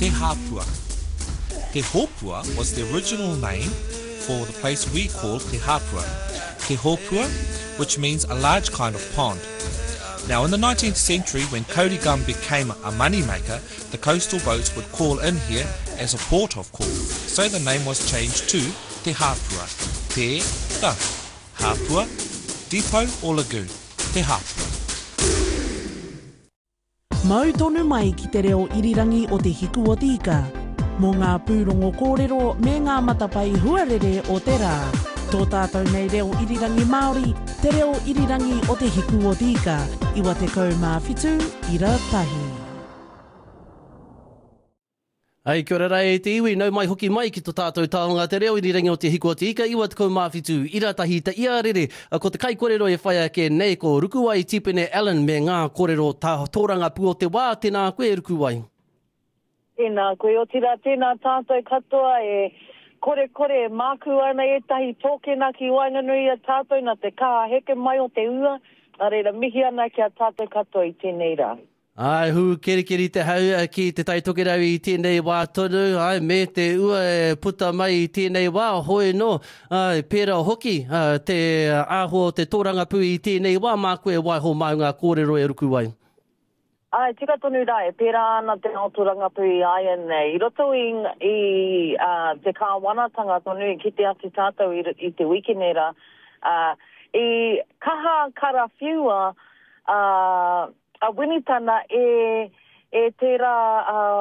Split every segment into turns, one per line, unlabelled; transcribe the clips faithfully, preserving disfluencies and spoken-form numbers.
Te Hapua. Te Hopua was the original name for the place we call Te Hapua. Te Hopua, which means a large kind of pond. Now in the nineteenth century, when Kōrigum became a moneymaker, the coastal boats would call in here as a port of call. So the name was changed to Te Hapua. Te Ta Hapua, depot or lagoon. Te Hapua.
Mau tonu mai ki te reo irirangi o te hiku o tika. Mō ngā pūrongo kōrero me ngā matapai huarere o te rā. Tō tātou nei reo irirangi Māori, te reo irirangi o te hiku o tika. Iwa te kaumāwhitu, ira tahi.
Ai, kia ora rai te iwi, nau mai hoki mai ki tō tātou taonga te reo irirangi o te hiku o te ika, iwa te kaumāwhitu, ira tahi ta ia rere. Ko te kai kōrero e whai ake nei ko Rukuwai Tipene Allen me ngā kōrero tā tōranga pu o te wā, tēnā koe Rukuwai.
Tēnā koe o tira, tēnā tātou katoa e kore kore māku ana e tahi tōkena ki Wainganui a tātou na te kā heke mai o te ua, a reira mihi ana ki a tātou katoa i tēnei rā.
Ai, hu keri keri te hau ki te taitokerau i tēnei wā tonu, ai, me te ua e puta mai i tēnei wā, hoi no, ai, pēra hoki, ai, te āho te tōranga pu i tēnei wā, mā koe waiho maunga kōrero e Rukuwai.
Ai, tika tonu rā, e pēra ana te tōranga pu i aia nei. I roto i, i uh, te kāwanatanga tonu ki te ati tātou i, i te wikene rā, uh, i kaha karawhiua, uh, a winitana e, e tērā uh,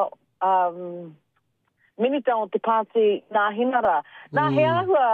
um, minita o te pāti nā hinara. Nā mm. he ahua,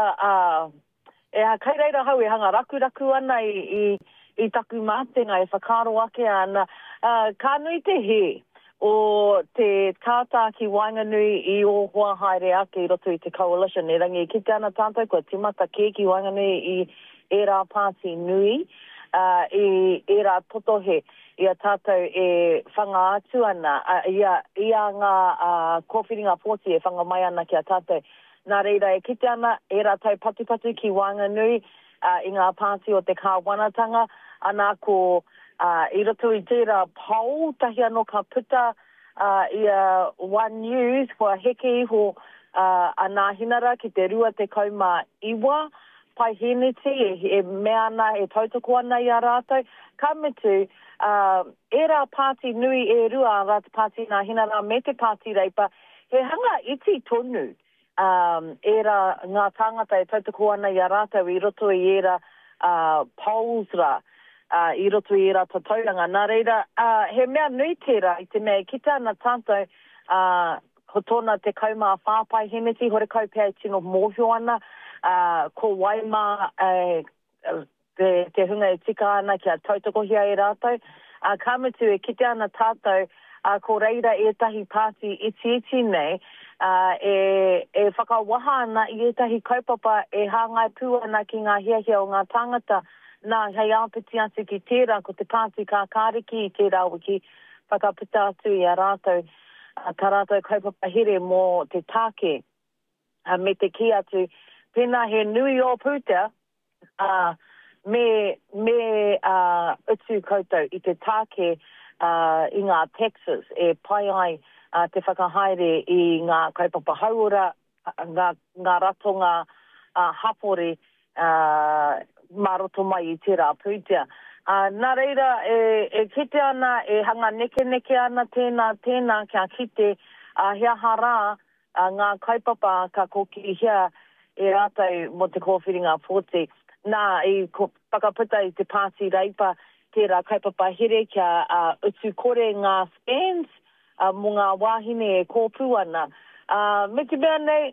uh, e ha kaireira hau e hanga raku raku ana i, i, i taku mātenga e whakaro ake ana. Uh, ka nui te he o te tātā ki Wainganui i o hoa haere ake i roto i te coalition. E rangi ki te ana tātou kua timata ke ki Wainganui i e rā pāti nui, uh, i e rā totohe. Ia tātou e whanga atu ana, uh, ia, ia ngā uh, kōwhiringa pōti e whanga mai ana ki a tātou. Nā reira e kite ana, e rā tau patupatu ki Wainganui, uh, i ngā pāti o te kāwanatanga, ana ko uh, i roto i tērā pau, tahi anō ka puta uh, ia One News, kua heke iho uh, a nā hinara ki te rua te kauma iwa, pai heneti, e, e mea ana, e tautoko ana i a rātou. Ka mitu, uh, e rā pāti nui e rua rā te pāti nā hinara me te pāti reipa, he hanga iti tonu um, e rā ngā tāngata e tautoko ana i a rātou i roto i e rā uh, polls rā, uh, i roto i e rā tatauranga. Nā reira, uh, he mea nui tērā i te mea kita ana tātou uh, ho tōna te kaumā whāpai heneti, hore kaupea i tino mōhio ana, Uh, ko waima uh, te, te hunga e tika ana ki a tautokohia e rātou. Uh, ka mitu e kite ana tātou, uh, ko reira e tahi pāti iti iti nei, uh, e, e whakawaha ana i e tahi kaupapa e hāngai pū ana ki ngā hiahia o ngā tangata, nā hei āpiti atu ki tērā, ko te pāti kā kāriki i tērā wiki, whakapita atu i a rātou, uh, ka rātou kaupapa here mō te tāke, uh, me te ki atu, pēnā he nui o puta, uh, me, me uh, utu koutou i te tāke uh, i ngā Texas, e pai ai uh, te whakahaere i ngā kaupapa hauora, ngā, ngā ratonga uh, hapore uh, maroto mai i tērā puta. Uh, nā reira, e, e kite ana, e hanga neke neke ana tēnā, tēnā kia kite, uh, hea hara, uh, ngā kaupapa ka koki hea, e rātou mo te kōwhiringa pōti. Nā, i ko whakapita i te pāti reipa, tērā kaupapa here kia uh, utu kore ngā scans uh, mo ngā wāhine e kōpū ana. Uh, me te mea nei,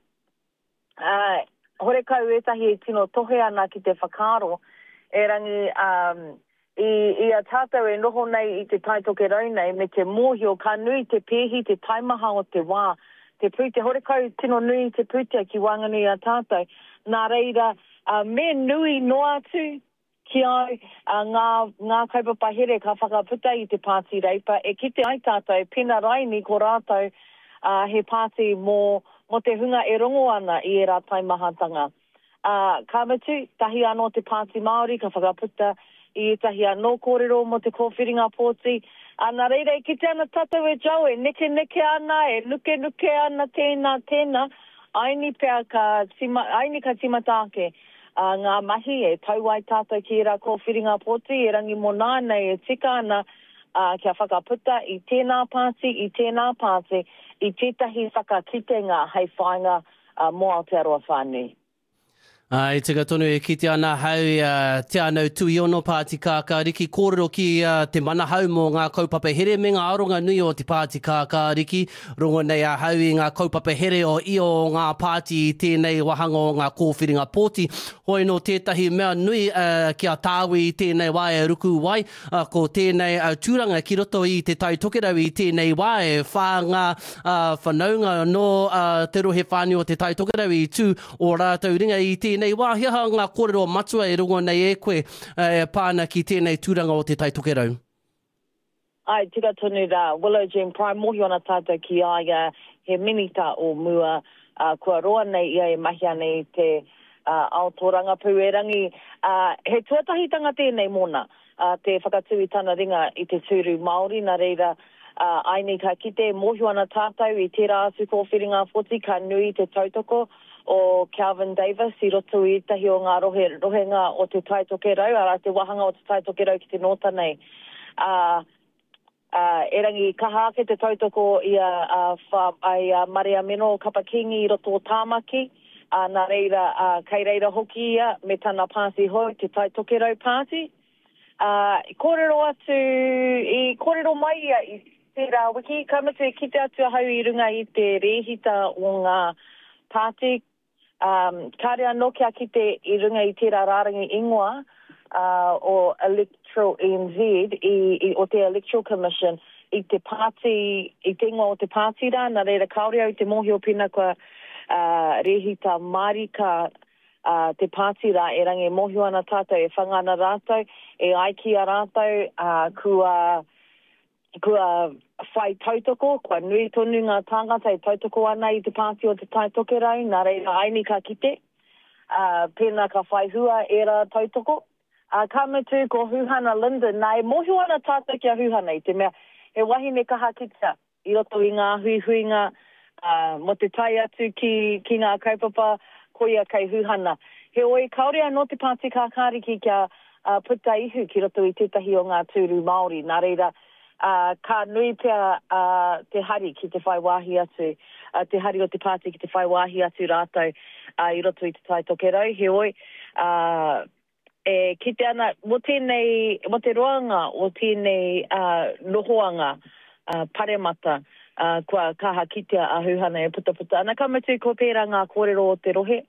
uh, hore kau etahi e tino tohe ana ki te whakaro, e rangi um, i, i a tātou e noho nei i te taitoke rau nei, me te mōhio ka nui te pēhi, te taimaha o te wā, te pūte, hore kau tino nui te pūte ki Wainganui a tātou. Nā reira, uh, me nui noa atu ki au uh, ngā, ngā kaupapa here ka whakaputa i te pāti reipa. E kite ai tātou, pina raini ko rātou uh, he pāti mō, mō te hunga e rongo ana i e rā taimahatanga. Uh, ka mitu, tahi anō te pāti Māori ka whakaputa i tahi anō kōrero mo te kōwhiringa pōti. Ana reira e kite ana tātou e jau, e neke neke ana, e nuke nuke ana tēnā tēnā, aini pia ka tima, aini ka timatake. Uh, ngā mahi e tauai tātou ki ra ko whiringa poti, e rangi mona nei e tika ana uh, kia whakaputa i tēnā pāti, i tēnā pāti, i tētahi whakakitenga hei whainga uh, mo Aotearoa whānui.
Ai, tika tonu e kite ana hau uh, te anau tui ono Pāti Kākāriki, kōrero ki uh, te mana hau mō ngā kaupapa here me ngā aronga nui o te Pāti Kākāriki, rongo nei a hau i ngā kaupapa here o i o ngā pāti i tēnei wahanga o ngā kōwhiringa pōti. Hoi no tētahi mea nui uh, kia tāwi i tēnei wae e ruku wai, uh, ko tēnei uh, tūranga ki roto i te taitokerau i tēnei wae, whā ngā uh, whanaunga no uh, te rohe whāni o te taitokerau i tū o rātou ringa i tēnei nei wā, hea ngā kōrero matua e rongo nei e koe e pāna ki tēnei tūranga o te taitokerau.
Ai, tika tonu rā, Willow Gem Prime, mohi ona tātou ki aia he minita o mua, uh, kua roa nei ia e mahi anei te uh, Aotearoa Pūerangi. Uh, he tuatahitanga tēnei mona, uh, te whakatui tana ringa i te tūru Māori, nā reira, uh, aini ka kite mohi ona tātou i tērā atu ko whiringa whoti, ka nui te tautoko, o Calvin Davis i roto i tahi o ngā rohe, rohenga o te taitokerau, ara te wahanga o te taitokerau ki te nota nei. Uh, uh, e rangi kaha ke te tautoko i a, a, a, a Maria Meno Kapakingi i roto o Tāmaki, uh, nā reira, uh, kei reira hoki ia, me tana pāti hoi, te taitokerau pāti. Uh, kōrero atu, i kōrero mai ia i tērā wiki, kamatu e kite atu hau i runga i te rehita o ngā pāti. Um, kāre anō kia kite i runga i tērā rārangi ingoa uh, o Electoral E N Z i, i, o te Electoral Commission i te pāti, i te ingoa o te pāti rā, nā reira kaore au te mohi o pina kua uh, rehita marika uh, te pāti rā, e rangi mohi ana tātou, e whangana rātou, e aiki a rātou, uh, kua, kua whai tautoko, kua nui tonu ngā tāngata e tautoko ana i te pāti o te taitokerau, nā reira aini ka kite, uh, pēnā ka whai hua e rā tautoko. Uh, ka mutu ko Huhana Linda, nā e mohi ana tātou kia Huhana i te mea, he wahine kaha kita, i roto i ngā hui huinga, uh, mo te tai atu ki, ki ngā kaupapa, koia kei Huhana. He oi kaore anō te Pāti Kākāriki kia uh, puta ihu ki roto i tētahi o ngā tūru Māori, nā reira, Uh, ka nui pia uh, te hari ki te whai wāhi atu, uh, te hari o te pāti ki te whai wāhi atu rātou uh, i roto i te taitokerau. He oi, uh, e ki te ana, mo tēnei, mo te roanga o tēnei uh, nohoanga uh, paremata, uh, kua kaha kitea a Huhana e puta puta. Ana ka mutu ko pērā ngā kōrero o te rohe,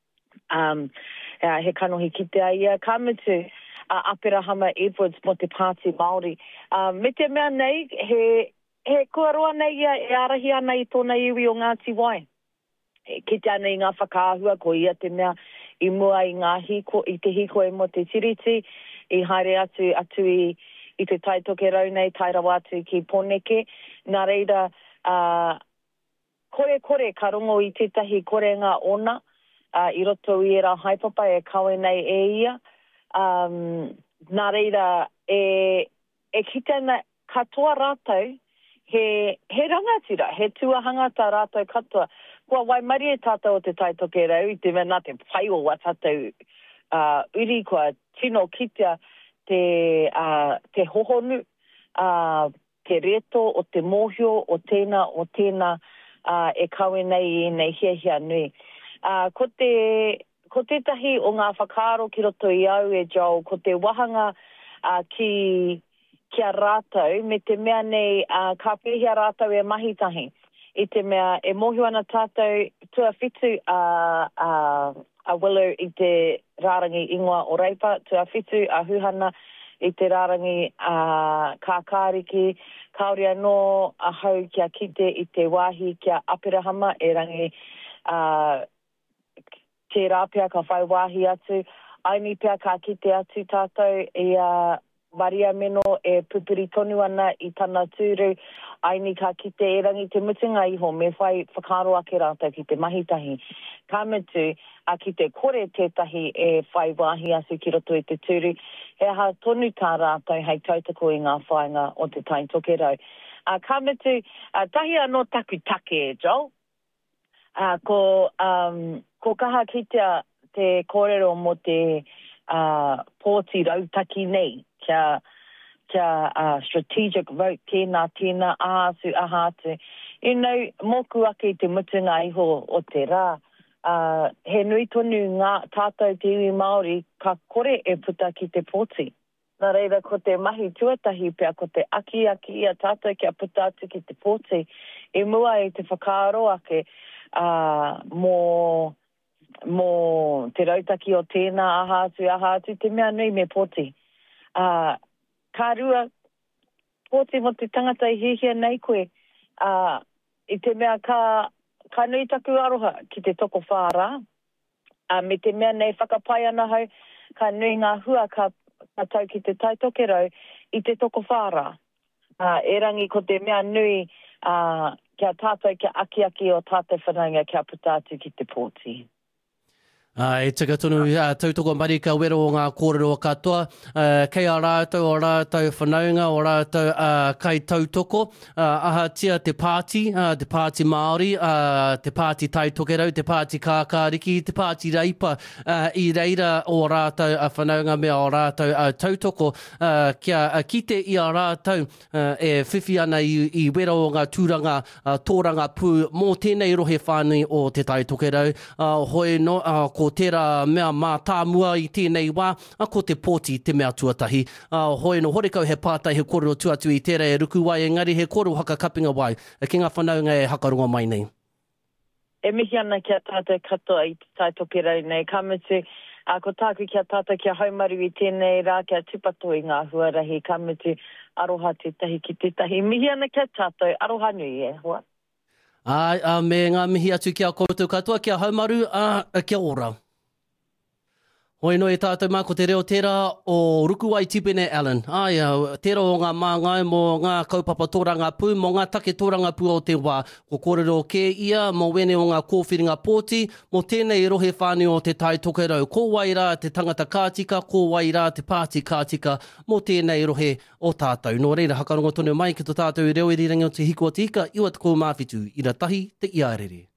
um, uh, he kanohi kitea ia, ka mutu, Uh, Aperahama Edwards mo te Pāti Māori. Uh, me te mea nei, he, he kua roa nei ia e arahi ana i tōna iwi o Ngāti Wai. E, ki te ana i ngā whakaahua ko ia te mea i mua i ngā hiko, i te hiko e mo te tiriti, i haere atu atu i, i te taitokerau nei, tairawa atu ki Poneke. Nā reira, uh, kore kore ka rongo i tētahi korenga ona, uh, i roto i era haipapa e kawe nei e ia. Um, nā reira, e, e kitana katoa rātou, he, he rangatira, he tuahangata rātou katoa. Kua wai mari e tātou o te taitokerau, i te mea nā te whai o wa tātou uh, uri kua tino kitea te, uh, te hohonu, uh, te reto o te mohio, o tēnā, o tēnā, uh, e kawe nei i nei hia hia nui. Uh, ko te... Ko tētahi o ngā whakaaro ki roto i au e jau, ko te wahanga uh, ki kia rātou, me te mea nei uh, ka pēhia rātou e mahitahi. I te mea e mohi ana tātou tua whitu a uh, uh, uh, Willow i te rārangi ingoa o Reipa, tua whitu a Huhana i te rārangi a uh, Kākāriki, kaore anō a hau kia kite i te wāhi kia Aperahama e rangi uh, te rāpia ka whai wāhi atu, aini pia ka kite atu tātou i a Maria Meno e pupuri tonu ana i tana tūru. Aini ka ki te erangi te mutunga iho me whai whakaro ake rātou ki te mahitahi. Ka mitu a ki te kore tētahi e whai wāhi asu ki roto i te tūru. He aha tonu tā rātou hei tautako i ngā whainga o te tai tokerau. Uh, ka mitu, uh, tahi anō taku take e, Joel. Uh, ko, um, ko kaha ki te, te kōrero mo te uh, pōti rautaki nei, kia, kia uh, strategic vote tēnā, tēnā, ahasu, ahatu. You know, moku ake te mutunga iho o te rā. Uh, he nui tonu ngā tātou te iwi Māori, ka kore e puta ki te pōti. Nā reira, ko te mahi tuatahi pia, ko te aki aki a tātou kia puta atu ki te pōti. E mua e te whakaaro ake uh, mō, mō te rautaki o tēnā, ahatu, ahatu, te mea nui me pōti. Uh, ka rua, pōti mo te tangata i hihia nei koe, uh, i te mea ka, ka nui taku aroha ki te toko whāra. Uh, me te mea nei whakapai ana hau, ka nui ngā hua ka ka tau ki te tai tokerau i te toko whāra. Uh, e rangi ko te mea nui uh, kia tātou kia aki aki o tātou whananga kia puta atu ki te pōti.
Uh, e tika tonu uh, tautoko marika wero o ngā kōrero katoa. Uh, kei a rātou o rātou whanaunga, o rātou uh, kai tautoko. Uh, aha tia te pāti, uh, te pāti Māori, uh, te pāti tai tokerau, te pāti kākāriki, te pāti reipa uh, i reira o rātou uh, whanaunga mea o rātou uh, tautoko. Uh, kia uh, kite i a rātou uh, e whiwhi ana i, i wero o ngā tūranga, uh, tōranga pū mō tēnei rohe whānui o te tai tokerau. Uh, hoi no, uh, ko ko tērā mea mā tāmua i tēnei wā, a ko te pōti te mea tuatahi. Uh, hoi no horekau he pātai he kōrero tuatu i tērā e ruku wai, engari he kōrero haka kapinga wai, e ki ngā whanaunga e hakaronga mai nei.
E mihi ana kia tātou katoa i te tai tokerau nei, ka mutu, uh, ko tāku kia tātou kia haumaru i tēnei rā, kia tupato i ngā huarahi, ka mutu aroha tētahi ki tētahi. Mihi ana kia tātou, aroha nui e, hoa.
Ai, a me ngā mihi atu kia koutou katoa, kia haumaru, a kia ora. Hoi no e tātou mā ko te reo tērā o Rukuwai Tipene Allen. Ai, tērā o ngā māngai mo ngā kaupapa tōranga pū, mo ngā take tōranga pū o te wā. Ko kōrero ke ia, mo wene o ngā kōwhiringa pōti, mo tēnei rohe whānui o te tai tokerau. Ko wai rā te tangata kātika, ko wai rā te pāti kātika, mo tēnei rohe o tātou. Nō reira, hakarongo tonu mai ki tō tātou reo i rirangi o te hiko o te ika, iwa te kou mawhitu, i ra tahi te iarere.